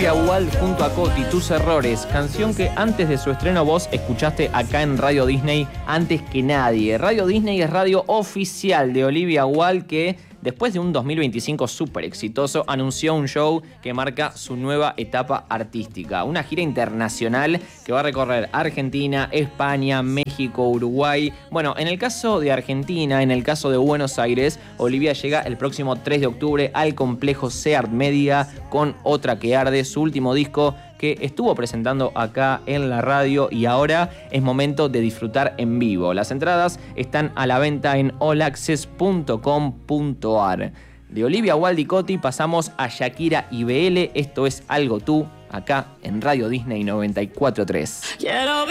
Olivia Wilde junto a Coti, Tus Errores, canción que antes de su estreno vos escuchaste acá en Radio Disney antes que nadie. Radio Disney es radio oficial de Olivia Wilde, que después de un 2025 súper exitoso anunció un show que marca su nueva etapa artística. Una gira internacional que va a recorrer Argentina, España, México, Uruguay. Bueno, en el caso de Argentina, en el caso de Buenos Aires, Olivia llega el próximo 3 de octubre al complejo Seart Media con Otra que Arde, su último disco que estuvo presentando acá en la radio, y ahora es momento de disfrutar en vivo. Las entradas están a la venta en allaccess.com.ar. De Olivia Wilde y Coti pasamos a Shakira y BL. Esto es Algo Tú, acá en Radio Disney 94.3.